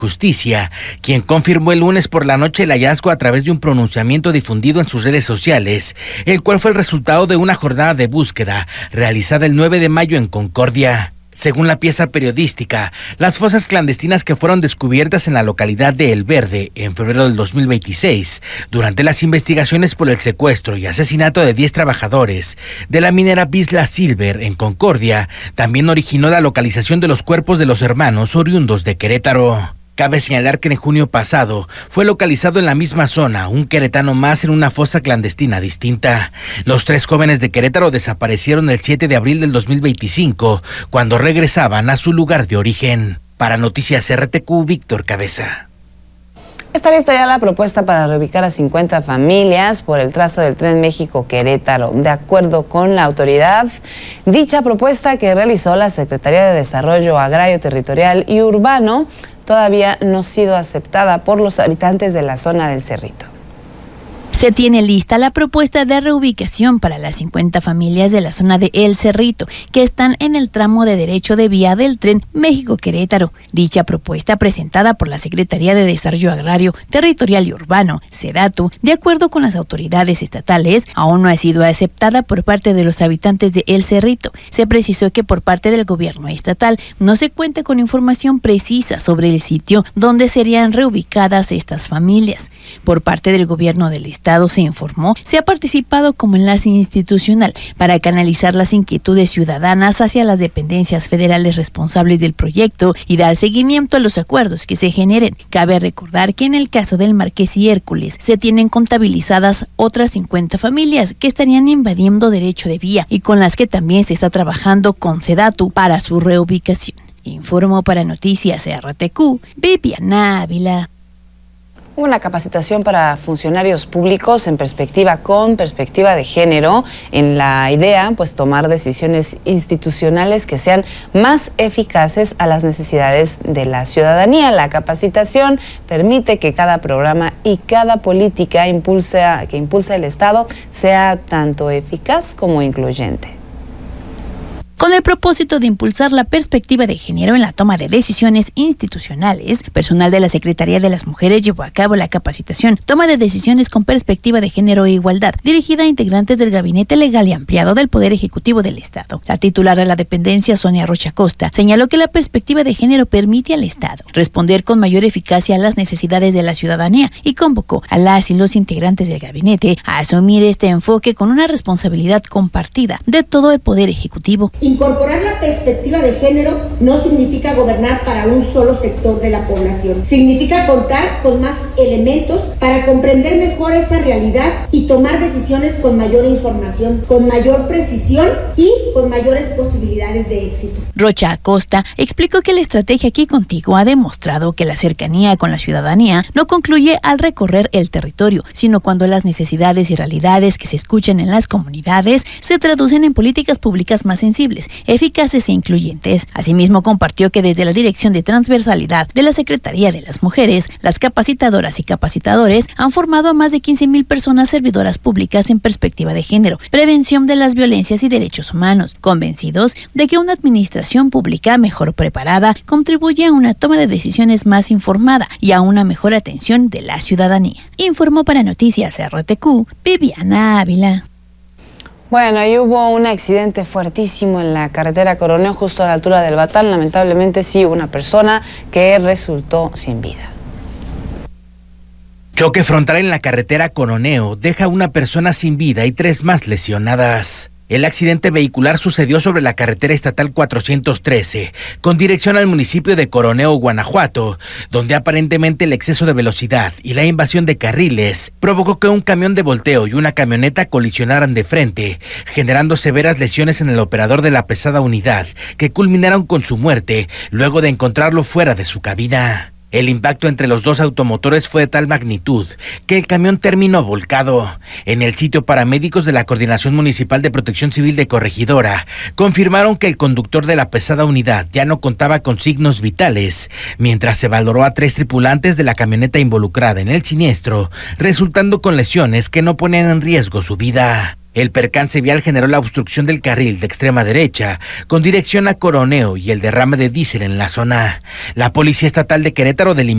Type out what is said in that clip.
Justicia, quien confirmó el lunes por la noche el hallazgo a través de un pronunciamiento difundido en sus redes sociales, el cual fue el resultado de una jornada de búsqueda realizada el 9 de mayo en Concordia. Según la pieza periodística, las fosas clandestinas que fueron descubiertas en la localidad de El Verde en febrero del 2026, durante las investigaciones por el secuestro y asesinato de 10 trabajadores de la minera Bisla Silver en Concordia, también originó la localización de los cuerpos de los hermanos oriundos de Querétaro. Cabe señalar que en junio pasado fue localizado en la misma zona un queretano más en una fosa clandestina distinta. Los 3 jóvenes de Querétaro desaparecieron el 7 de abril del 2025, cuando regresaban a su lugar de origen. Para Noticias RTQ, Víctor Cabeza. Está lista ya la propuesta para reubicar a 50 familias por el trazo del Tren México-Querétaro. De acuerdo con la autoridad, dicha propuesta que realizó la Secretaría de Desarrollo Agrario, Territorial y Urbano todavía no ha sido aceptada por los habitantes de la zona del Cerrito. Se tiene lista la propuesta de reubicación para las 50 familias de la zona de El Cerrito, que están en el tramo de derecho de vía del Tren México-Querétaro. Dicha propuesta, presentada por la Secretaría de Desarrollo Agrario, Territorial y Urbano, SEDATU, de acuerdo con las autoridades estatales, aún no ha sido aceptada por parte de los habitantes de El Cerrito. Se precisó que por parte del gobierno estatal no se cuenta con información precisa sobre el sitio donde serían reubicadas estas familias. Por parte del gobierno del estado se informó, se ha participado como enlace institucional para canalizar las inquietudes ciudadanas hacia las dependencias federales responsables del proyecto y dar seguimiento a los acuerdos que se generen. Cabe recordar que en el caso del Marqués y Hércules se tienen contabilizadas otras 50 familias que estarían invadiendo derecho de vía y con las que también se está trabajando con SEDATU para su reubicación. Informó para Noticias RTQ, Viviana Ávila. Una capacitación para funcionarios públicos con perspectiva de género, en la idea, tomar decisiones institucionales que sean más eficaces a las necesidades de la ciudadanía. La capacitación permite que cada programa y cada política que impulsa el Estado sea tanto eficaz como incluyente. Con el propósito de impulsar la perspectiva de género en la toma de decisiones institucionales, personal de la Secretaría de las Mujeres llevó a cabo la capacitación Toma de Decisiones con Perspectiva de Género e Igualdad, dirigida a integrantes del Gabinete Legal y Ampliado del Poder Ejecutivo del Estado. La titular de la dependencia, Sonia Rocha Costa, señaló que la perspectiva de género permite al Estado responder con mayor eficacia a las necesidades de la ciudadanía y convocó a las y los integrantes del gabinete a asumir este enfoque con una responsabilidad compartida de todo el Poder Ejecutivo. Incorporar la perspectiva de género no significa gobernar para un solo sector de la población. Significa contar con más elementos para comprender mejor esa realidad y tomar decisiones con mayor información, con mayor precisión y con mayores posibilidades de éxito. Rocha Acosta explicó que la estrategia Aquí Contigo ha demostrado que la cercanía con la ciudadanía no concluye al recorrer el territorio, sino cuando las necesidades y realidades que se escuchan en las comunidades se traducen en políticas públicas más sensibles, eficaces e incluyentes. Asimismo, compartió que desde la Dirección de Transversalidad de la Secretaría de las Mujeres, las capacitadoras y capacitadores han formado a más de 15,000 personas servidoras públicas en perspectiva de género, prevención de las violencias y derechos humanos, convencidos de que una administración pública mejor preparada contribuye a una toma de decisiones más informada y a una mejor atención de la ciudadanía. Informó para Noticias RTQ, Viviana Ávila. Bueno, y hubo un accidente fuertísimo en la carretera Coroneo, justo a la altura del Batán. Lamentablemente sí, una persona que resultó sin vida. Choque frontal en la carretera Coroneo deja una persona sin vida y 3 más lesionadas. El accidente vehicular sucedió sobre la carretera estatal 413, con dirección al municipio de Coroneo, Guanajuato, donde aparentemente el exceso de velocidad y la invasión de carriles provocó que un camión de volteo y una camioneta colisionaran de frente, generando severas lesiones en el operador de la pesada unidad, que culminaron con su muerte luego de encontrarlo fuera de su cabina. El impacto entre los 2 automotores fue de tal magnitud que el camión terminó volcado. En el sitio, paramédicos de la Coordinación Municipal de Protección Civil de Corregidora confirmaron que el conductor de la pesada unidad ya no contaba con signos vitales, mientras se valoró a 3 tripulantes de la camioneta involucrada en el siniestro, resultando con lesiones que no ponen en riesgo su vida. El percance vial generó la obstrucción del carril de extrema derecha con dirección a Coroneo y el derrame de diésel en la zona. La Policía Estatal de Querétaro delimitó